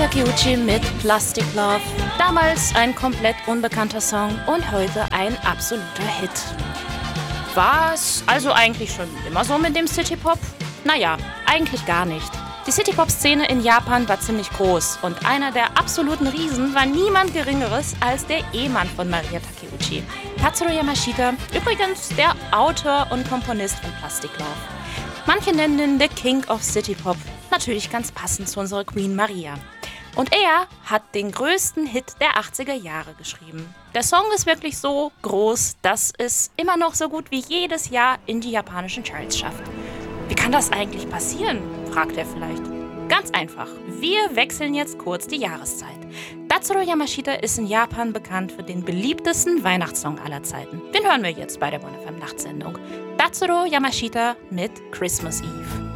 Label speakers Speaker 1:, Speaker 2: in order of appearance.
Speaker 1: Takeuchi mit Plastic Love. Damals ein komplett unbekannter Song und heute ein absoluter Hit. War es also eigentlich schon immer so mit dem Citypop? Naja, eigentlich gar nicht. Die Citypop-Szene in Japan war ziemlich groß und einer der absoluten Riesen war niemand Geringeres als der Ehemann von Maria Takeuchi, Tatsuro Yamashita, übrigens der Autor und Komponist von Plastic Love. Manche nennen ihn The King of Citypop, natürlich ganz passend zu unserer Queen Maria. Und er hat den größten Hit der 80er Jahre geschrieben. Der Song ist wirklich so groß, dass es immer noch so gut wie jedes Jahr in die japanischen Charts schafft. Wie kann das eigentlich passieren, fragt er vielleicht. Ganz einfach, wir wechseln jetzt kurz die Jahreszeit. Tatsuro Yamashita ist in Japan bekannt für den beliebtesten Weihnachtssong aller Zeiten. Den hören wir jetzt bei der 1FM Nachtsendung. Tatsuro Yamashita mit Christmas Eve.